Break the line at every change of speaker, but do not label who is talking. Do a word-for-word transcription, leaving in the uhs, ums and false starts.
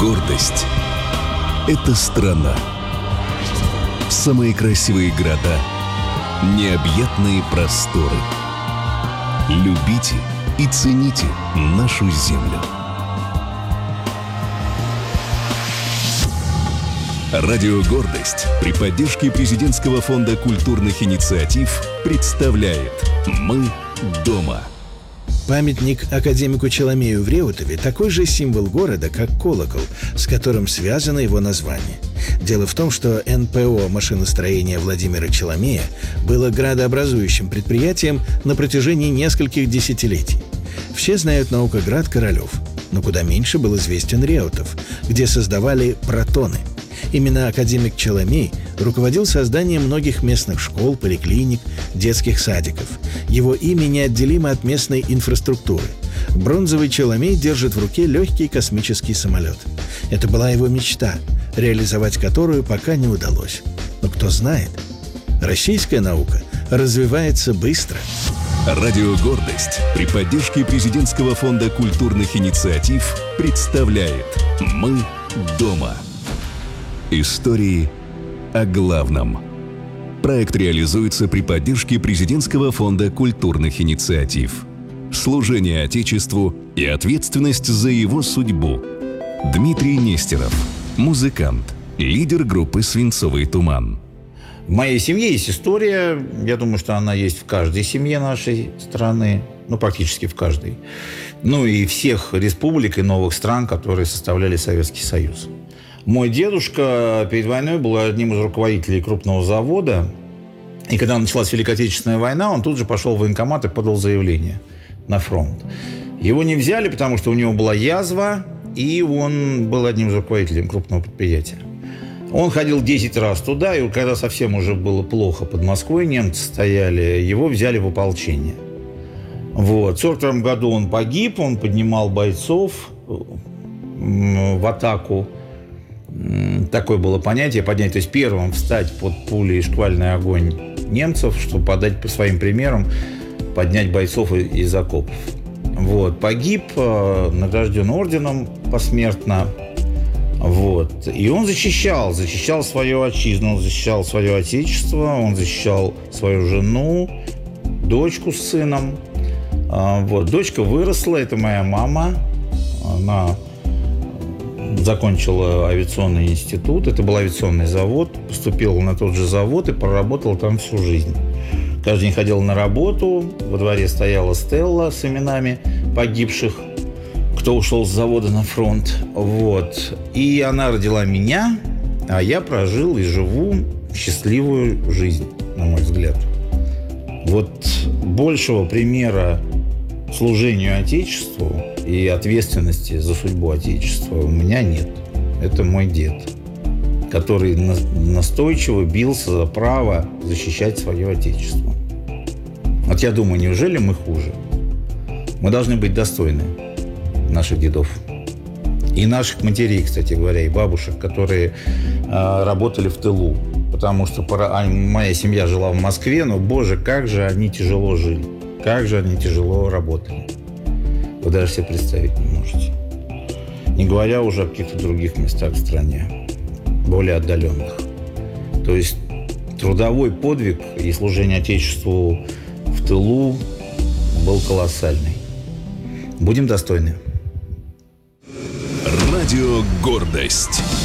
Гордость – это страна. Самые красивые города, необъятные просторы. Любите и цените нашу землю. Радио «Гордость» при поддержке Президентского фонда культурных инициатив представляет «Мы дома».
Памятник академику Челомею в Реутове – такой же символ города, как колокол, с которым связано его название. Дело в том, что эн пэ о машиностроения Владимира Челомея было градообразующим предприятием на протяжении нескольких десятилетий. Все знают наукоград Королев, но куда меньше был известен Реутов, где создавали протоны. Именно академик Челомей руководил созданием многих местных школ, поликлиник, детских садиков. Его имя неотделимо от местной инфраструктуры. Бронзовый Челомей держит в руке легкий космический самолет. Это была его мечта, реализовать которую пока не удалось. Но кто знает, российская наука развивается быстро.
Радио «Гордость» при поддержке Президентского фонда культурных инициатив представляет «Мы дома». Истории о главном. Проект реализуется при поддержке Президентского фонда культурных инициатив. Служение Отечеству и ответственность за его судьбу. Дмитрий Нестеров, музыкант, лидер группы «Свинцовый туман».
В моей семье есть история. Я думаю, что она есть в каждой семье нашей страны. Ну, практически в каждой. Ну, и всех республик и новых стран, которые составляли Советский Союз. Мой дедушка перед войной был одним из руководителей крупного завода. И когда началась Великая Отечественная война, он тут же пошел в военкомат и подал заявление на фронт. Его не взяли, потому что у него была язва, и он был одним из руководителей крупного предприятия. Он ходил десять раз туда, и когда совсем уже было плохо под Москвой, немцы стояли, его взяли в ополчение. Вот. В сорок втором году он погиб, он поднимал бойцов в атаку. Такое было понятие поднять, то есть первым встать под пули и шквальный огонь немцев, чтобы подать по своим примерам, поднять бойцов из окопов. Вот. Погиб, награжден орденом посмертно. Вот. И он защищал, защищал свою отчизну, он защищал свое отечество, он защищал свою жену, дочку с сыном. Вот. Дочка выросла, это моя мама, она закончила авиационный институт, это был авиационный завод, поступила на тот же завод и проработала там всю жизнь. Каждый день ходила на работу, во дворе стояла стелла с именами погибших, кто ушел с завода на фронт. Вот. И она родила меня, а я прожил и живу счастливую жизнь, на мой взгляд. Вот большего примера служению Отечеству и ответственности за судьбу Отечества у меня нет. Это мой дед, который настойчиво бился за право защищать свое Отечество. Вот я думаю, неужели мы хуже? Мы должны быть достойны наших дедов. И наших матерей, кстати говоря, и бабушек, которые э, работали в тылу. Потому что пора... моя семья жила в Москве, но, боже, как же они тяжело жили. Как же они тяжело работали. Вы даже себе представить не можете. Не говоря уже о каких-то других местах в стране, более отдаленных. То есть трудовой подвиг и служение Отечеству в тылу был колоссальный. Будем достойны.
Радио «Гордость».